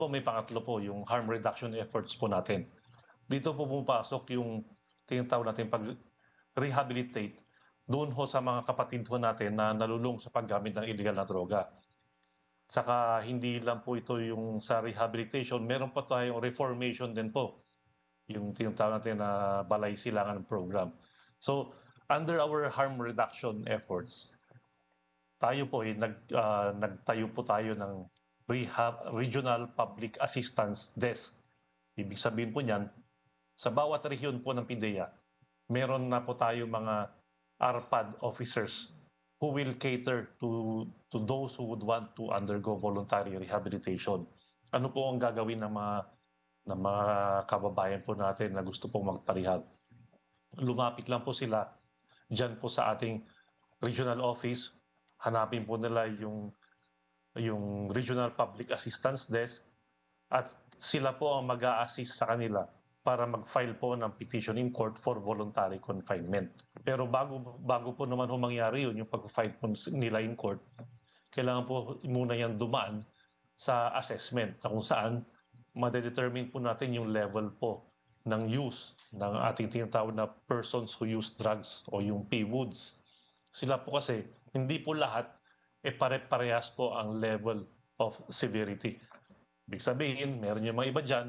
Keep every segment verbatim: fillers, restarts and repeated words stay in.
Po may pangatlo po yung harm reduction efforts po natin. Dito po pumapasok yung tinatawag natin pag-rehabilitate doon ho sa mga kapatid ho natin na nalulung sa paggamit ng illegal na droga. Saka hindi lang po ito yung sa rehabilitation, meron pa tayong reformation din po, yung tinatawag natin na balay silangan program. So, under our harm reduction efforts, tayo po ay nag, uh, nagtayo po tayo ng Rehab Regional Public Assistance Desk. Ibig sabihin po niyan, sa bawat rehiyon po ng PIDEA, meron na po tayo mga R P A D officers who will cater to to those who would want to undergo voluntary rehabilitation. Ano po ang gagawin ng mga ng mga kababayan po natin na gusto pong magparehab? Lumapit lang po sila diyan po sa ating regional office, hanapin po nila yung yung Regional Public Assistance Desk at sila po ang mag-a-assist sa kanila para mag-file po ng petition in court for voluntary confinement. Pero bago bago po naman ho mangyari yun, yung pag-file po nila in court, kailangan po muna yan dumaan sa assessment na kung saan madedetermine po natin yung level po ng use ng ating tinatawag na persons who use drugs o yung P W O Ds. Sila po kasi, hindi po lahat e eh, pare-parehas po ang level of severity. Ibig sabihin, meron yung mga iba dyan,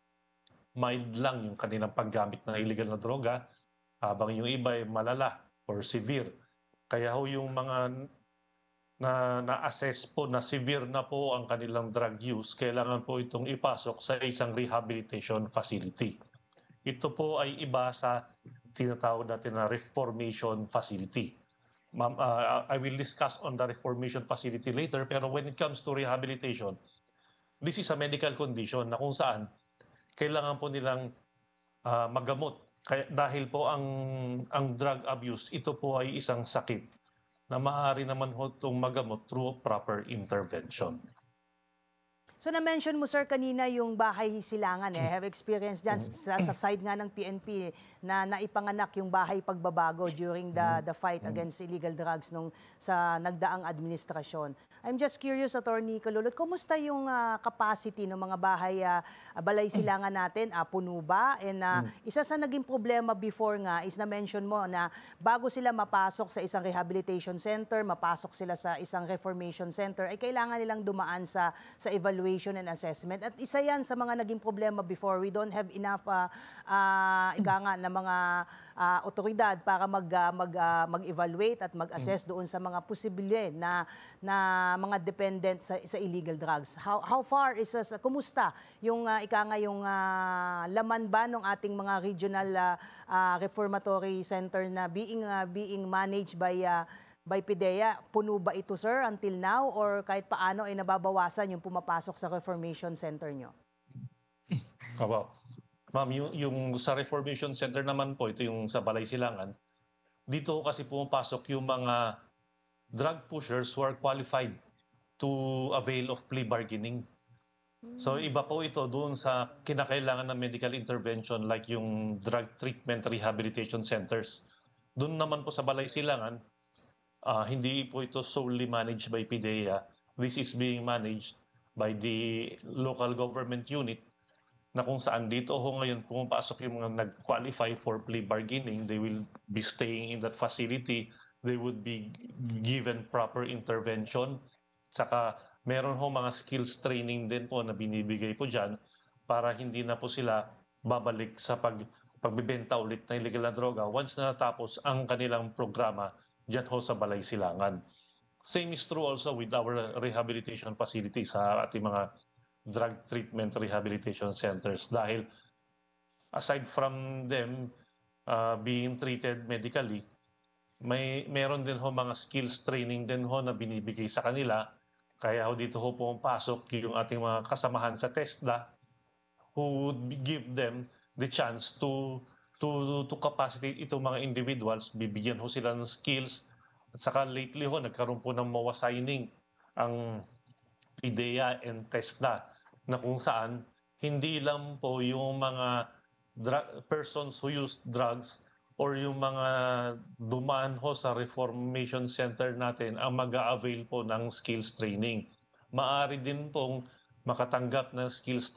mild lang yung kanilang paggamit ng illegal na droga, habang yung iba ay malala or severe. Kaya ho yung mga na na-assess po na severe na po ang kanilang drug use, kailangan po itong ipasok sa isang rehabilitation facility. Ito po ay iba sa tinatawag natin na reformation facility. Ma'am, uh, I will discuss on the reformation facility later, pero when it comes to rehabilitation, this is a medical condition na kung saan kailangan po nilang uh, magamot. Kaya, dahil po ang, ang drug abuse, ito po ay isang sakit na maaari naman ho itong magamot through proper intervention. So na-mention mo sir kanina yung bahay silangan eh. I have experience dyan sa, sa side nga ng P N P na naipanganak yung bahay pagbabago during the the fight against illegal drugs nung sa nagdaang administrasyon. I'm just curious, Attorney Kalulot, kumusta yung uh, capacity ng mga bahay uh, balay silangan natin? Uh, puno ba? And uh, isa sa naging problema before nga is na-mention mo na bago sila mapasok sa isang rehabilitation center, mapasok sila sa isang reformation center, ay kailangan nilang dumaan sa sa evaluation and assessment. At isa yan sa mga naging problema before. We don't have enough uh, uh, ika nga na mga uh, otoridad para mag, uh, mag, uh, mag-evaluate at mag-assess doon sa mga posible na, na mga dependent sa, sa illegal drugs. How, how far is, uh, kumusta yung uh, ika nga yung uh, laman ba ng ating mga regional uh, uh, reformatory center na being, uh, being managed by uh, by PIDEA, puno ba ito sir until now or kahit paano ay nababawasan yung pumapasok sa reformation center nyo? Wow. Ma'am, yung, yung sa reformation center naman po, ito yung sa Balay Silangan, dito kasi pumapasok yung mga drug pushers who are qualified to avail of plea bargaining. So iba po ito doon sa kinakailangan ng medical intervention like yung drug treatment rehabilitation centers. Doon naman po sa Balay Silangan, Uh, hindi po ito solely managed by PIDEA. This is being managed by the local government unit na kung saan dito ho ngayon pumapasok yung mga nag-qualify for plea bargaining. They will be staying in that facility. They would be given proper intervention. Saka meron ho mga skills training din po na binibigay po dyan para hindi na po sila babalik sa pag, pagbibenta ulit ng illegal na droga once na natapos ang kanilang programa dyan ho sa Balay Silangan. Same is true also with our rehabilitation facilities sa ating mga drug treatment rehabilitation centers dahil aside from them uh, being treated medically, may meron din ho mga skills training din ho na binibigay sa kanila. Kaya ho dito ho pumapasok yung ating mga kasamahan sa TESDA who would give them the chance to to to capacitate itong mga individuals, bibigyan ho sila ng skills. At saka lately ho, nagkaroon po ng M O A signing ang PIDEA and TESDA na kung saan hindi lang po yung mga persons who use drugs or yung mga dumaan ho sa reformation center natin ang mag-a-avail po ng skills training. Maari din pong makatanggap ng skills